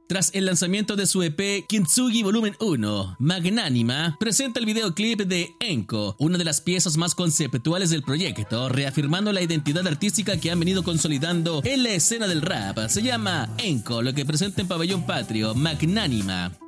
Tras el lanzamiento de su EP Kintsugi Volumen 1, Magnánima presenta el videoclip de Enko, una de las piezas más conceptuales del proyecto, reafirmando la identidad artística que han venido consolidando en la escena del rap. Se llama Enko, lo que presenta en Pabellón Patrio, Magnánima.